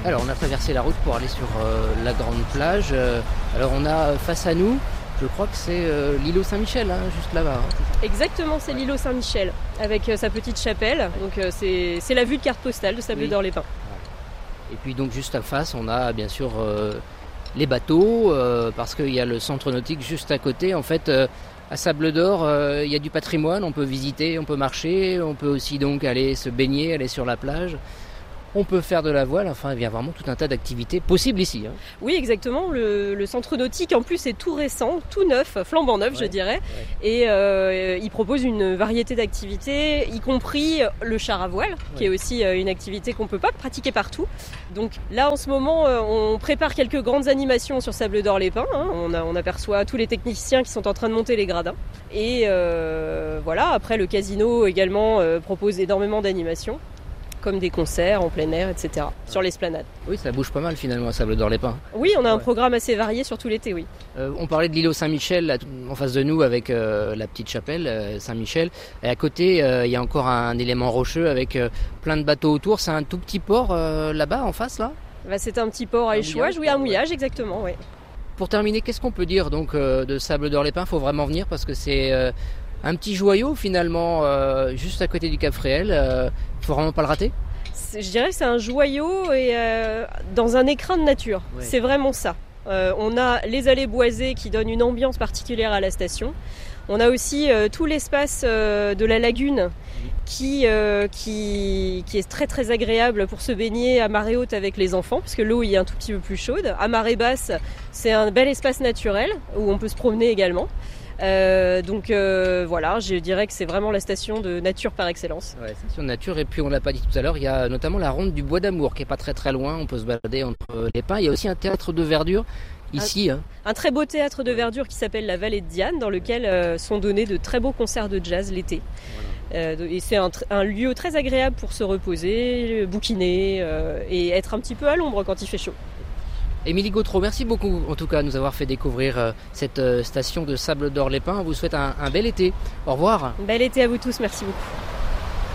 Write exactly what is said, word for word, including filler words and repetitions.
Alors on a traversé la route pour aller sur euh, la grande plage. Euh, alors on a face à nous, je crois que c'est euh, l'îlot Saint-Michel, hein, juste là-bas. Hein. Exactement, c'est l'îlot Saint-Michel, avec euh, sa petite chapelle. Donc euh, c'est, c'est la vue de carte postale de Sablé-d'Or-les-Pins. Ouais. Et puis donc juste à face, on a bien sûr euh, les bateaux, euh, parce qu'il y a le centre nautique juste à côté. En fait, euh, à Sable-d'Or, euh, il y a du patrimoine, on peut visiter, on peut marcher, on peut aussi donc aller se baigner, aller sur la plage. On peut faire de la voile, enfin il y a vraiment tout un tas d'activités possibles ici. Hein. Oui, exactement. Le, le centre nautique, en plus, est tout récent, tout neuf, flambant neuf, ouais, je dirais. Ouais. Et euh, il propose une variété d'activités, y compris le char à voile, ouais. qui est aussi une activité qu'on ne peut pas pratiquer partout. Donc là, en ce moment, on prépare quelques grandes animations sur Sable-d'Or-les-Pins. Hein. On, a, on aperçoit tous les techniciens qui sont en train de monter les gradins. Et euh, voilà, après, le casino également euh, propose énormément d'animations, comme des concerts en plein air, et cetera, sur l'esplanade. Oui, ça bouge pas mal finalement à Sable-d'Or-les-Pins. Oui, on a un ouais. programme assez varié sur tout l'été, oui. Euh, on parlait de l'îlot Saint-Michel, là, en face de nous, avec euh, la petite chapelle euh, Saint-Michel. Et à côté, euh, il y a encore un élément rocheux avec euh, plein de bateaux autour. C'est un tout petit port euh, là-bas, en face, là bah, c'est un petit port à échouage, oui, un mouillage, ouais. exactement, oui. Pour terminer, qu'est-ce qu'on peut dire donc euh, de Sable-d'Or-les-Pins ? Il faut vraiment venir parce que c'est... Euh, un petit joyau finalement, euh, juste à côté du Cap Fréhel. Il euh, faut vraiment pas le rater. Je dirais que c'est un joyau et euh, dans un écrin de nature. Ouais. C'est vraiment ça. Euh, on a les allées boisées qui donnent une ambiance particulière à la station. On a aussi euh, tout l'espace euh, de la lagune qui, euh, qui, qui est très très agréable pour se baigner à marée haute avec les enfants, parce que l'eau y est un tout petit peu plus chaude. À marée basse, c'est un bel espace naturel où on peut se promener également. Euh, donc euh, voilà, je dirais que c'est vraiment la station de nature par excellence. Ouais, station de nature, et puis on l'a pas dit tout à l'heure, il y a notamment la ronde du Bois d'Amour qui est pas très très loin, on peut se balader entre les pins. Il y a aussi un théâtre de verdure ici. Un, hein. un très beau théâtre de verdure qui s'appelle la Vallée de Diane, dans lequel euh, sont donnés de très beaux concerts de jazz l'été. Voilà. Euh, et c'est un, un lieu très agréable pour se reposer, bouquiner euh, et être un petit peu à l'ombre quand il fait chaud. Émilie Gautreau, merci beaucoup en tout cas de nous avoir fait découvrir euh, cette euh, station de Sable-d'Or-les-Pins. On vous souhaite un, un bel été. Au revoir. Bel été à vous tous, merci beaucoup.